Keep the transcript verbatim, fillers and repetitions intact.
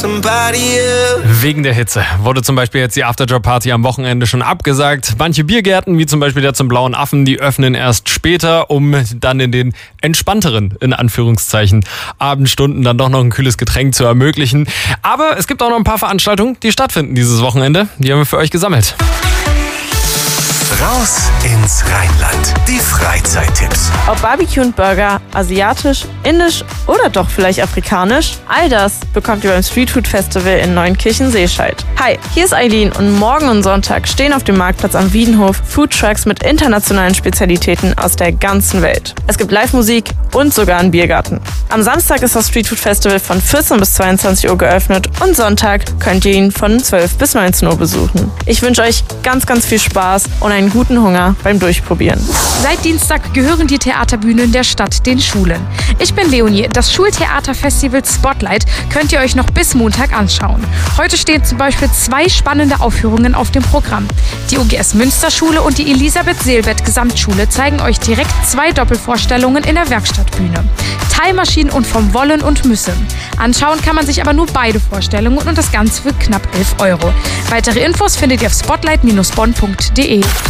Wegen der Hitze wurde zum Beispiel jetzt die Afterjob-Party am Wochenende schon abgesagt. Manche Biergärten, wie zum Beispiel der zum Blauen Affen, die öffnen erst später, um dann in den entspannteren, in Anführungszeichen, Abendstunden dann doch noch ein kühles Getränk zu ermöglichen. Aber es gibt auch noch ein paar Veranstaltungen, die stattfinden dieses Wochenende. Die haben wir für euch gesammelt. Raus ins Rheinland. Die Freizeittipps. Ob Barbecue und Burger, asiatisch, indisch oder doch vielleicht afrikanisch? All das bekommt ihr beim Streetfood Festival in Neunkirchen-Seescheid. Hi, hier ist Eileen und morgen und Sonntag stehen auf dem Marktplatz am Wiedenhof Foodtrucks mit internationalen Spezialitäten aus der ganzen Welt. Es gibt Live-Musik und sogar einen Biergarten. Am Samstag ist das Streetfood Festival von vierzehn bis zweiundzwanzig Uhr geöffnet und Sonntag könnt ihr ihn von zwölf bis neunzehn Uhr besuchen. Ich wünsche euch ganz, ganz viel Spaß und einen guten Hunger beim Durchprobieren. Seit Dienstag gehören die Theaterbühnen der Stadt den Schulen. Ich bin Leonie. Das Schultheaterfestival Spotlight könnt ihr euch noch bis Montag anschauen. Heute stehen zum Beispiel zwei spannende Aufführungen auf dem Programm. Die O G S Münsterschule und die Elisabeth Seelbert Gesamtschule zeigen euch direkt zwei Doppelvorstellungen in der Werkstattbühne. Teilmaschinen und vom Wollen und Müssen. Anschauen kann man sich aber nur beide Vorstellungen und das Ganze für knapp elf Euro. Weitere Infos findet ihr auf spotlight Bindestrich bonn punkt de.